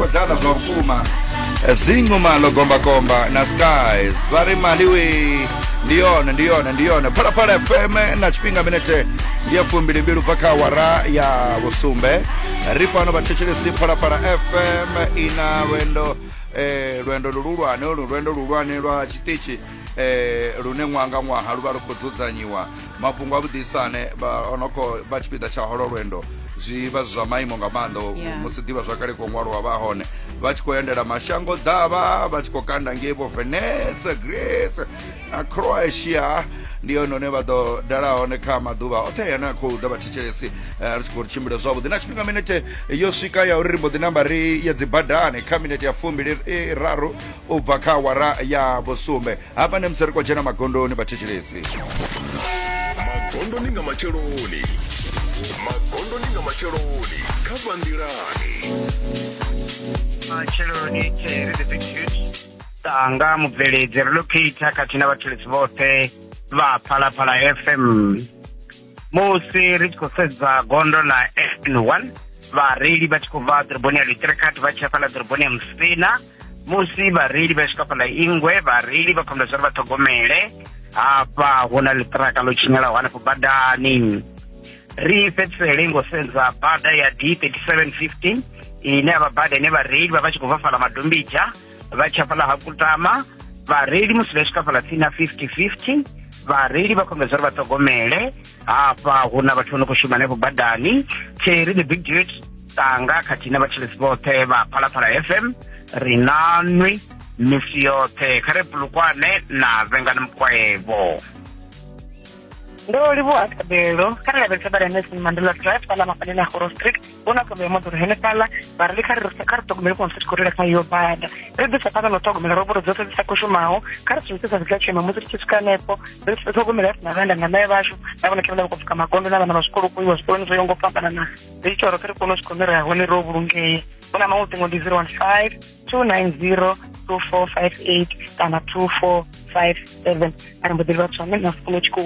dala zokuma zingoma logomba komba na skies vari maliwi ndiona para FM na chipinga minete ndiya fumbili mbilu paka wara ya Busumbe ripano bachechelesi para FM ina wendo rwendo lulwane lwa chitichi rune mwanga mwaha ruba rukudzanyiwa mapungu abudisane ba onoko bachipita cha horo rwendo ziva zva maimo ngamando musidiva zvakare komwaro wavahone vachikoendera mashango dava vachikokanda ngevo Venice Greece Croatia ndiyo none vado daraone kama duva oteyana kuda vachichelesi richikorichimbira zvavudi na chipinga minete yosvika ya uririmbo dinambari yedzibhadhane kaminete ya fumbi raru ubva kawara ya Busumbe hapa nemusariko jena magondoni vachichelesi magondoni ngamacheloni kabandirani macheloni tere the big huge tanga mubveledzi relocate katina vatelesi vose va Phalaphala FM musi richikosedza gondo la N1 vareli vachikubva dhorobhoni ya Literikati vachifala dhorobhoni ya Musina musi vareli vachikafala Ingwe vareli vakomba zvari vatogomere apa hona litraka lochinyala hwana kubadani rifetsele ngosenza bada ya D3715 ine ababada ine vareli vachikuvafala Madombija vachafala Hakutama vareli musi vachikafala Tsina 5050 vareli vakomba zvari vatogomere apa hona vachona kushumana kubadani cheri the big dude tanga katina vachelesi vote va Phalaphala FM rinanwi misi yote kare Bulukwane na Vengana Mkwaevo ndo livo atkabelo kare belfabara Nelson Mandela Drive pala mafanela Horo Street bona ko be motor hene pala barli kare rosakar to kumelo konse korela kayo bada rebe sapata no to kumelo roboro zote sakoshumao kare tsuntsa zikache mamuzi tsukanepo rebe to kumelo na vanda ngana basho nabona kebela ko fika makondo na bana baskuru ko yospono zo yongo papa na richo ro kare kono skonera hone robulunge bona mauti ngo 015 290 2458 kana 2457 arambodilwa tsame na funo chiko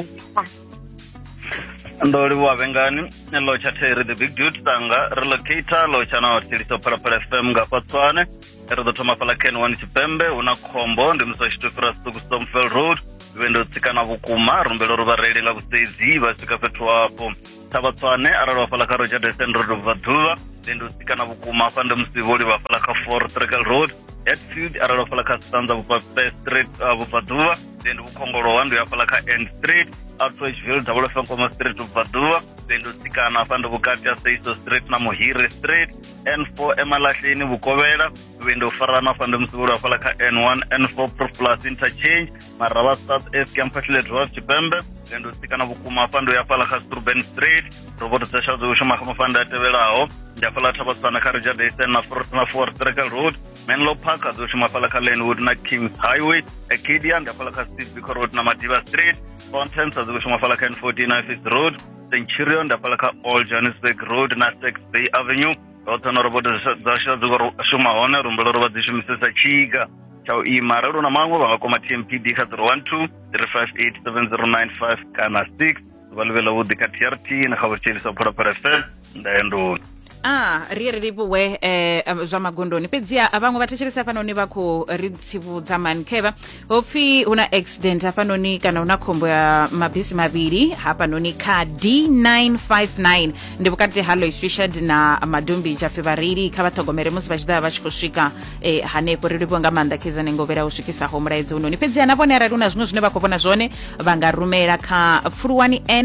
ndoli wa Vengani lo cha tere the big dude tanga relocator lo cha na tiliso Phalaphala FM ngapatswane ero thoma pala Ken 1 Chipembe una khombo ndi msashito first ku Stomfeld Road wendo tsikana vukuma rumbelo ro vareli nga kusezi vasika fethu hapo tabatswane aralo pala ka Roger Descent Road Vaduva wendo tsikana vukuma fande musivoli va pala ka 4 Trickle Road Hatfield aralo pala ka Stanza vupa Street Vaduva wendo ukhongolo wandu ya pala ka End Street Outwachville double Fankoma Street Vaduva wendo tsikana fande vukati ya Seiso Street na Mohire Street N4 Emalahleni Vukovela wendo farana fande musivoli va pala ka N1 N4 Plus interchange Marava South East Campus Road Chipembe wendo tsikana vukuma fando ya pala ka Struben Street robot tshazo ushoma kama fanda tevelaho ndafala tabatsana ka Roger Descent na 4 Trickle Road Menlo Park azoshoma pala ka Lenwood na Kings Highway Acadia ndafala ka Steve Road na Madiba Street Fountains azoshoma pala ka N14 Office Road Centurion ndafala ka Old Johannesburg Road na Sixth Bay Avenue otana robot zashazo shoma ona rumbelo roba zishimisesa chiga chao imara rona mango vangakoma TMPD ka 012 358 7095 kana 6 valvela wudi ka TRT na khavuchelisa Phalaphala FM ndaendo riripuwe zva magondoni pedzia vamwe vatechelesa panoni vako ritsivudza mankeva hopfi una accident hapanoni kana una khombo ya mabhisi maviri hapanoni ka D959 ndivukati Halois Richard na Madombija fevariri khavatogomere musi vachidava vachikusvika hanepo riripo ngamanda keza nengovera usvikisaho muraidzi unoni pedzia navone arari una zvimwe zvine vakopona zvone vangarumera ka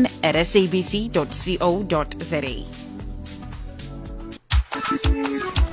furwani@sabc.co.za